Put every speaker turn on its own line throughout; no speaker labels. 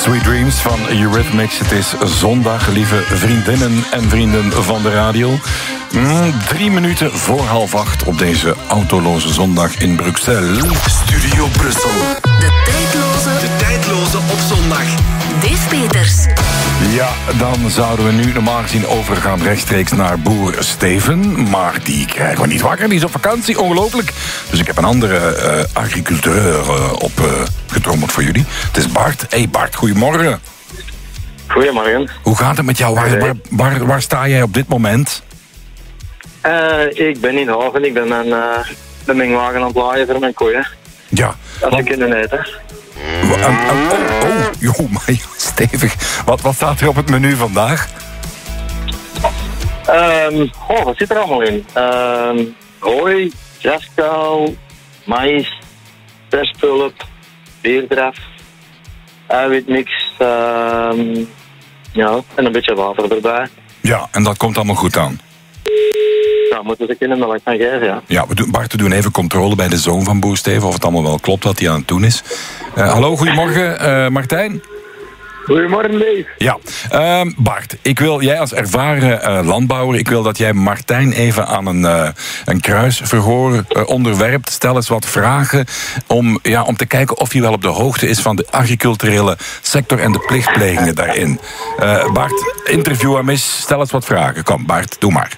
Sweet Dreams van Eurythmics. Het is zondag, lieve vriendinnen en vrienden van de radio. 3 minuten voor 7:30 op deze autoloze zondag in Bruxelles.
Studio Brussel. De tijdloze op zondag.
Dave Peters.
Ja, dan zouden we nu normaal gezien overgaan rechtstreeks naar boer Steven. Maar die krijgen we niet wakker, die is op vakantie, ongelooflijk. Dus ik heb een andere agriculteur opgetrommeld voor jullie. Het is Bart. Hey Bart, goedemorgen.
Goedemorgen.
Hoe gaat het met jou? Waar sta jij op dit moment?
Ik ben in Haven. Ik ben de mengwagen aan het laaien voor mijn koeien.
Ja.
Als ze kunnen eten.
Maar stevig. Wat staat er op het menu vandaag?
Wat zit er allemaal in? Hooi, graskaal, maïs, perspulp, beerdraf, eiwitmix, en een beetje water erbij.
Ja, en dat komt allemaal goed aan.
Ja, moeten ze kunnen melk gaan geven, ja.
Ja, we doen even controle bij de zoon van boer Steven, of het allemaal wel klopt wat hij aan het doen is. Hallo, goedemorgen, Martijn.
Goedemorgen, Dave.
Ja, Bart, jij als ervaren landbouwer, ik wil dat jij Martijn even aan een kruisverhoor onderwerpt. Stel eens wat vragen om te kijken of hij wel op de hoogte is van de agriculturele sector en de plichtplegingen daarin. Bart, interview hem eens, stel eens wat vragen. Kom, Bart, doe maar.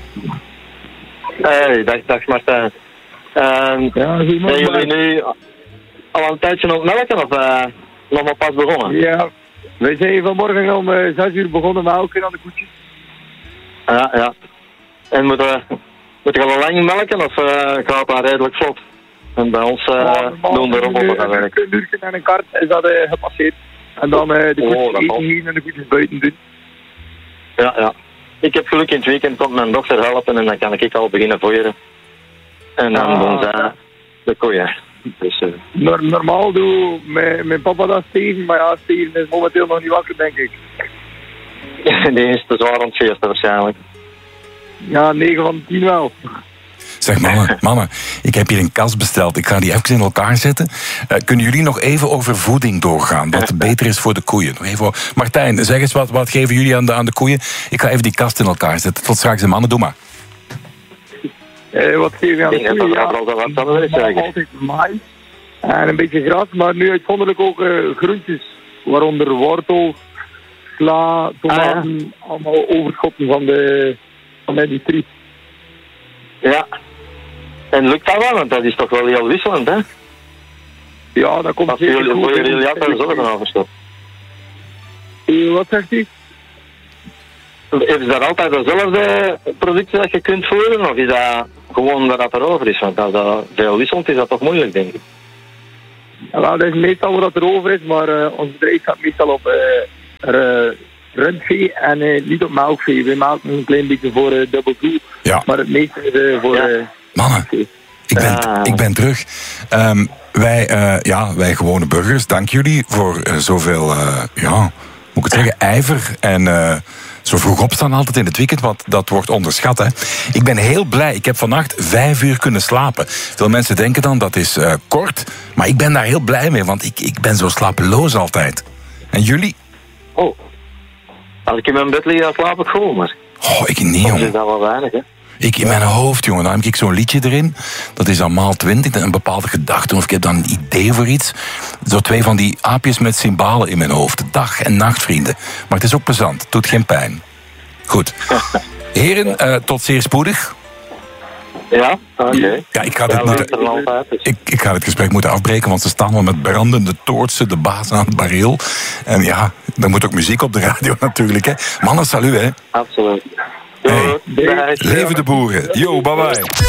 Dag Martijn. Zijn jullie nu al een tijdje op melken of nog maar pas begonnen?
Ja, wij zijn vanmorgen om 6 uur begonnen met melken aan de koetjes.
Ja. En moet je al lang melken of gaat dat redelijk vlot? En bij ons doen de robotten dat werk.
Een uurtje en een kart is dat gepasseerd. En dan de koetjes eten hier en de koetjes buiten doen.
Ja. Ik heb geluk in het weekend komt mijn dochter helpen en dan kan ik al beginnen voeren. En dan doen zij de koeien. Dus,
normaal doe mijn papa dat Steven, maar ja, Steven is momenteel nog niet wakker, denk ik.
Die is te zwaar aan het feesten waarschijnlijk.
Ja, 9 van 10 wel.
Zeg mannen, ik heb hier een kast besteld. Ik ga die even in elkaar zetten. Kunnen jullie nog even over voeding doorgaan? Wat beter is voor de koeien? Nog even. Martijn, zeg eens wat geven jullie aan de koeien? Ik ga even die kast in elkaar zetten. Tot straks, mannen, doe maar.
Wat geef je aan de koeien? Ja, altijd maïs en een beetje gras, maar nu uitzonderlijk ook groentjes. Waaronder wortel, sla, tomaten, allemaal overschotten van de industrie.
Ja. En lukt dat wel? Want dat is toch wel heel wisselend, hè?
Ja, dat komt zeker goed.
Voor jullie altijd zelf een overschot.
Wat zegt u?
Is dat altijd dezelfde producten dat je kunt voeren? Of is dat gewoon dat het erover is? Want als dat veel wisselt, is dat toch moeilijk, denk ik.
Ja, dat is meestal wat er over is, maar ons bedrijf gaat meestal op rundvee en niet op melkvee. We maken een klein beetje voor Double Blue, maar het meeste is voor...
Mannen, ik ben terug. Wij gewone burgers, dank jullie voor zoveel, moet ik het zeggen, ijver en zo vroeg opstaan altijd in het weekend, want dat wordt onderschat. Hè. Ik ben heel blij, ik heb vannacht 5 uur kunnen slapen. Veel mensen denken dan dat is kort, maar ik ben daar heel blij mee, want ik ben zo slapeloos altijd. En jullie?
Oh, als ik in mijn bed lig, dan slaap ik gewoon, maar...
Ik niet, jongen.
Dat is dat wel weinig, hè?
In mijn hoofd, jongen, dan heb ik zo'n liedje erin. Dat is dan maal 20, een bepaalde gedachte. Of ik heb dan een idee voor iets. Zo 2 van die aapjes met cymbalen in mijn hoofd. Dag en nacht, vrienden. Maar het is ook plezant. Het doet geen pijn. Goed. Heren, tot zeer spoedig.
Ja, oké.
Ja, ik ga het gesprek moeten afbreken, want ze staan wel met brandende toortsen, de baas aan het bareel. En ja, er moet ook muziek op de radio natuurlijk, hè. Mannen, salut, hè.
Absoluut.
Hey, leven de boeren. Yo, bye bye.